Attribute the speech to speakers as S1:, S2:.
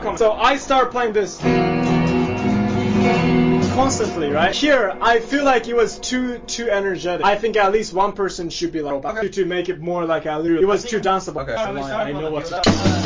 S1: comment. So I start playing this constantly, right? Here, I feel like it was too energetic. I think at least one person should be like to make it more like it was too danceable.
S2: Okay. I know what's